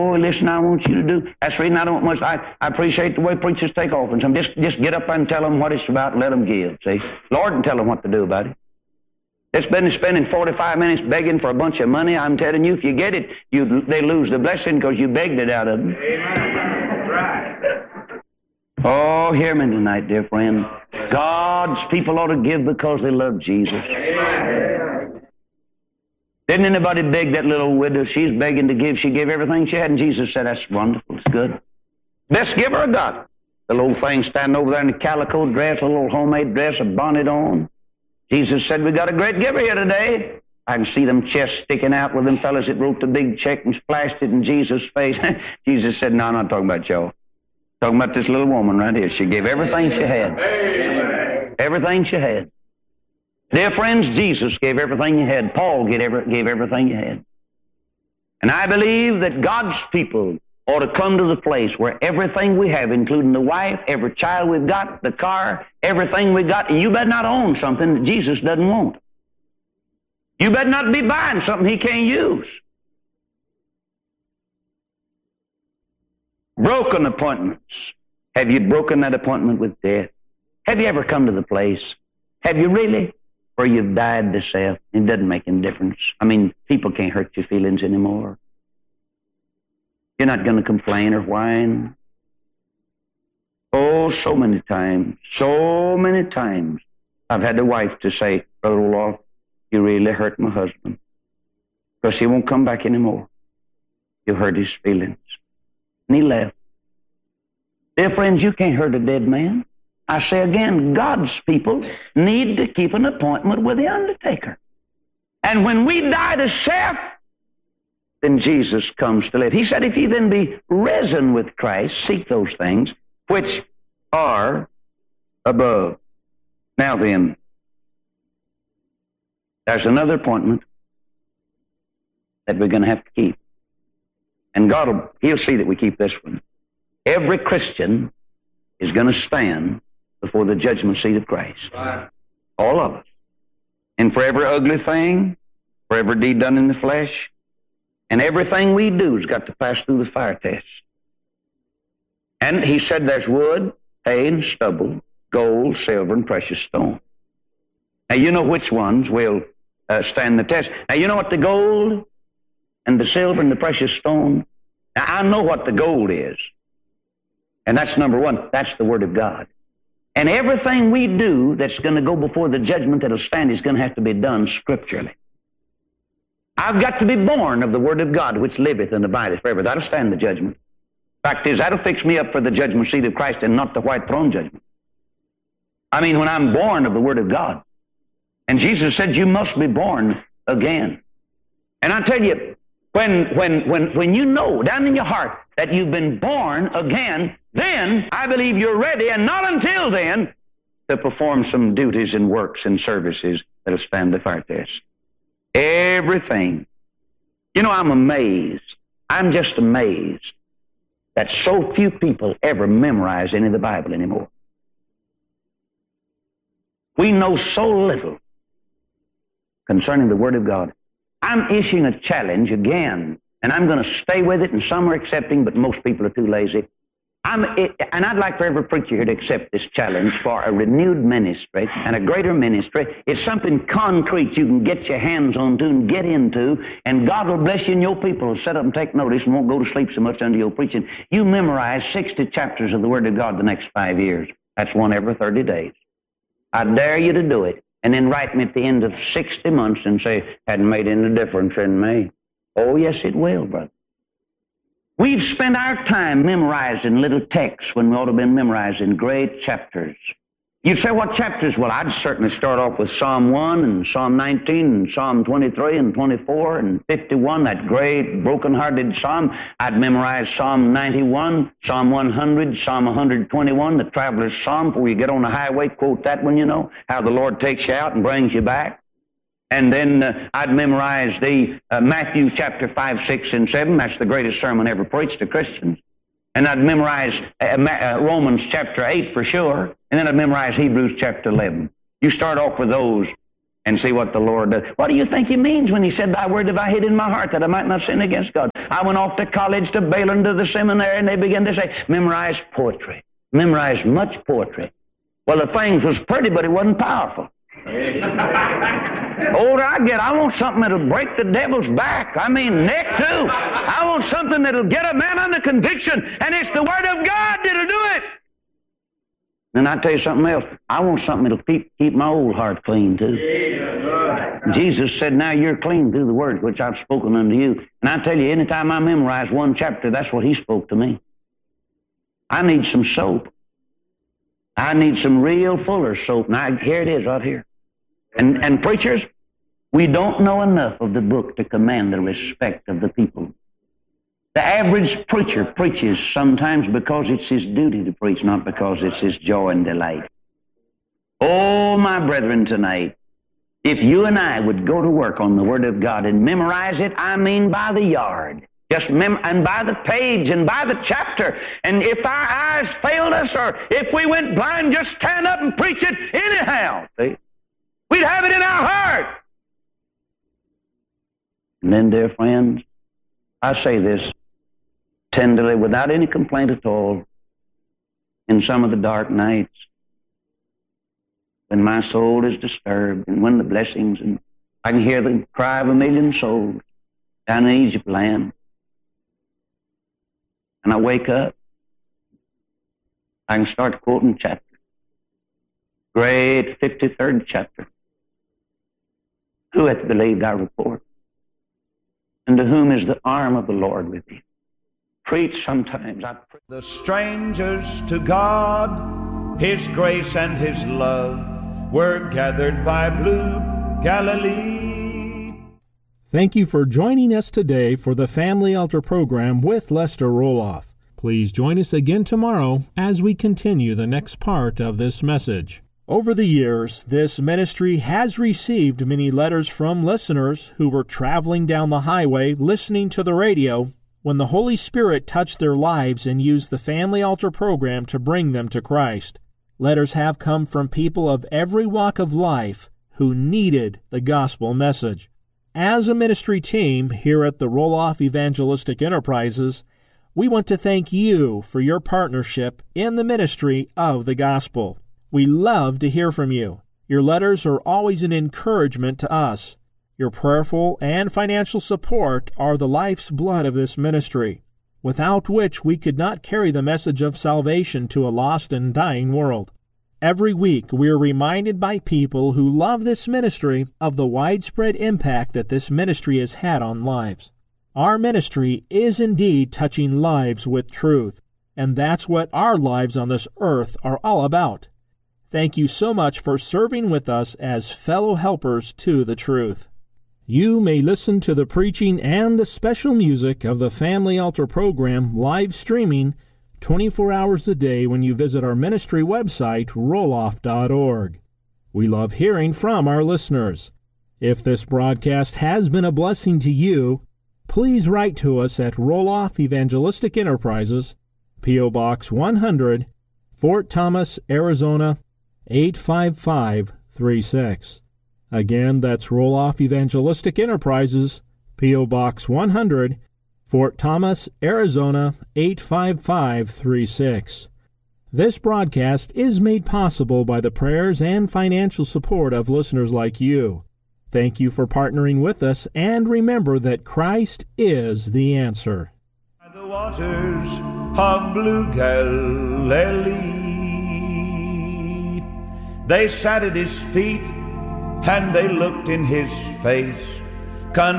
Oh, listen, I want you to do. That's the reason I don't much. I appreciate the way preachers take offerings. Just get up and tell them what it's about and let them give. See, Lord can tell them what to do about it. It's been spending 45 minutes begging for a bunch of money. I'm telling you, if you get it, they lose the blessing because you begged it out of them. Amen. Right. Oh, hear me tonight, dear friend. God's people ought to give because they love Jesus. Amen. Didn't anybody beg that little widow? She's begging to give. She gave everything she had, and Jesus said, that's wonderful. It's good. Best giver I got. The little thing standing over there in a calico dress, a little homemade dress, a bonnet on. Jesus said, we got a great giver here today. I can see them chests sticking out with them fellas that wrote the big check and splashed it in Jesus' face. Jesus said, no, I'm not talking about y'all. Talking about this little woman right here. She gave everything she had. Amen. Everything she had. Dear friends, Jesus gave everything he had. Paul gave everything he had. And I believe that God's people ought to come to the place where everything we have, including the wife, every child we've got, the car, everything we got, and you better not own something that Jesus doesn't want. You better not be buying something he can't use. Broken appointments. Have you broken that appointment with death? Have you ever come to the place? Have you really? Where you've died to self. It doesn't make any difference. I mean, people can't hurt your feelings anymore. You're not going to complain or whine. Oh, so many times, I've had the wife to say, Brother Olaf, you really hurt my husband because he won't come back anymore. You hurt his feelings. And he left. Dear friends, you can't hurt a dead man. I say again, God's people need to keep an appointment with the undertaker. And when we die to self, then Jesus comes to live. He said, if ye then be risen with Christ, seek those things which are above. Now then, there's another appointment that we're going to have to keep. And He'll see that we keep this one. Every Christian is going to stand before the judgment seat of Christ. Right. All of us. And for every ugly thing, for every deed done in the flesh, and everything we do has got to pass through the fire test. And he said there's wood, hay, and stubble, gold, silver, and precious stone. Now you know which ones will stand the test. Now you know what the gold and the silver and the precious stone? Now I know what the gold is. And that's number one. That's the Word of God. And everything we do that's going to go before the judgment that'll stand is going to have to be done scripturally. I've got to be born of the Word of God, which liveth and abideth forever. That'll stand the judgment. Fact is, that'll fix me up for the judgment seat of Christ and not the white throne judgment. I mean, when I'm born of the Word of God. And Jesus said, you must be born again. And I tell you, when you know down in your heart that you've been born again, then I believe you're ready, and not until then, to perform some duties and works and services that'll stand the fire test. Everything. You know, I'm amazed. I'm just amazed that so few people ever memorize any of the Bible anymore. We know so little concerning the Word of God. I'm issuing a challenge again, and I'm going to stay with it, and some are accepting, but most people are too lazy. And I'd like for every preacher here to accept this challenge for a renewed ministry and a greater ministry. It's something concrete you can get your hands onto and get into, and God will bless you, and your people will sit up and take notice and won't go to sleep so much under your preaching. You memorize 60 chapters of the Word of God the next 5 years. That's one every 30 days. I dare you to do it. And then write me at the end of 60 months and say, hadn't made any difference in me. Oh, yes, it will, brother. We've spent our time memorizing little texts when we ought to have been memorizing great chapters. You say, what chapters? Well, I'd certainly start off with Psalm 1 and Psalm 19 and Psalm 23 and 24 and 51, that great broken-hearted psalm. I'd memorize Psalm 91, Psalm 100, Psalm 121, the traveler's psalm. Before you get on the highway, quote that one, you know, how the Lord takes you out and brings you back. And then I'd memorize the Matthew chapter 5, 6, and 7. That's the greatest sermon ever preached to Christians. And I'd memorize Romans chapter 8 for sure. And then I'd memorize Hebrews chapter 11. You start off with those. and see what the Lord does. What do you think He means when He said, Thy word have I hid in my heart that I might not sin against God? I went off to college, to Baylor, to the seminary, and they began to say, memorize poetry. Memorize much poetry. Well, the things was pretty, but it wasn't powerful. The older I get, I want something that'll break the devil's back. I mean, neck too. I want something that'll get a man under conviction, and it's the Word of God that'll do it. And I tell you something else. I want something that'll keep my old heart clean too. Jesus said, now you're clean through the words which I've spoken unto you. And I tell you, anytime I memorize one chapter, that's what He spoke to me. I need some soap. I need some real Fuller's soap. Now, here it is right here. And preachers, we don't know enough of the book to command the respect of the people. The average preacher preaches sometimes because it's his duty to preach, not because it's his joy and delight. Oh, my brethren, tonight, if you and I would go to work on the Word of God and memorize it, I mean by the yard, and by the page and by the chapter, and if our eyes failed us or if we went blind, just stand up and preach it anyhow. See? We'd have it in our heart. And then, dear friends, I say this tenderly, without any complaint at all, in some of the dark nights, when my soul is disturbed, and when the blessings, and I can hear the cry of a million souls down in Egypt land, and I wake up, I can start quoting chapter. Great 53rd chapter. Who hath believed our report? And to whom is the arm of the Lord revealed? Preach sometimes. The strangers to God, His grace and His love were gathered by blue Galilee. Thank you for joining us today for the Family Altar program with Lester Roloff. Please join us again tomorrow as we continue the next part of this message. Over the years, this ministry has received many letters from listeners who were traveling down the highway listening to the radio when the Holy Spirit touched their lives and used the Family Altar program to bring them to Christ. Letters have come from people of every walk of life who needed the gospel message. As a ministry team here at the Roloff Evangelistic Enterprises, we want to thank you for your partnership in the ministry of the gospel. We love to hear from you. Your letters are always an encouragement to us. Your prayerful and financial support are the life's blood of this ministry, without which we could not carry the message of salvation to a lost and dying world. Every week we are reminded by people who love this ministry of the widespread impact that this ministry has had on lives. Our ministry is indeed touching lives with truth, and that's what our lives on this earth are all about. Thank you so much for serving with us as fellow helpers to the truth. You may listen to the preaching and the special music of the Family Altar program live streaming 24 hours a day when you visit our ministry website, roloff.org. We love hearing from our listeners. If this broadcast has been a blessing to you, please write to us at Roloff Evangelistic Enterprises, P.O. Box 100, Fort Thomas, Arizona, 85536. Again, that's Roloff Evangelistic Enterprises, P.O. Box 100, Fort Thomas, Arizona, 85536. This broadcast is made possible by the prayers and financial support of listeners like you. Thank you for partnering with us, and remember that Christ is the answer. The waters of blue Galilee, they sat at His feet, and they looked in His face.